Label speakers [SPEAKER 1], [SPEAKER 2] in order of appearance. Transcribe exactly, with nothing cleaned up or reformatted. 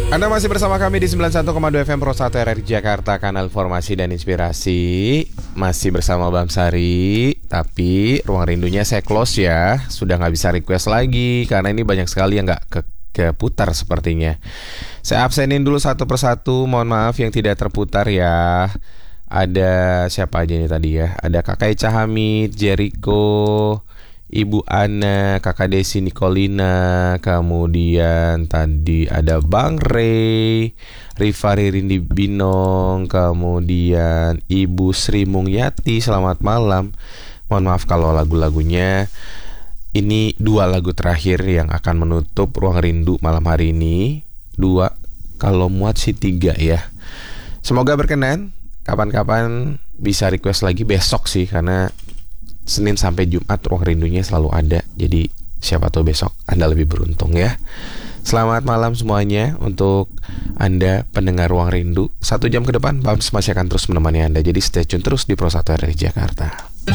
[SPEAKER 1] Anda masih bersama kami di sembilan puluh satu koma dua F M Pro satu R R Jakarta, kanal informasi dan inspirasi. Masih bersama Bang Sari. Tapi ruang rindunya saya close ya. Sudah gak bisa request lagi karena ini banyak sekali yang gak ke keputar sepertinya. Saya absenin dulu satu persatu. Mohon maaf yang tidak terputar ya. Ada siapa aja nih tadi ya. Ada Kakak Eca Hamid, Jericho, Ibu Ana, Kakak Desi Nikolina, kemudian tadi ada Bang Ray, Rifa Ririndi Binong, kemudian Ibu Sri Mungyati, selamat malam. Mohon maaf kalau lagu-lagunya. Ini dua lagu terakhir yang akan menutup Ruang Rindu malam hari ini. Dua, kalau muat sih tiga ya. Semoga berkenan. Kapan-kapan bisa request lagi besok sih, karena Senin sampai Jumat Ruang Rindunya selalu ada. Jadi siapa tahu besok Anda lebih beruntung ya. Selamat malam semuanya untuk Anda pendengar Ruang Rindu. Satu jam ke depan Bams masih akan terus menemani Anda. Jadi stay tune terus di Pro satu R R Jakarta.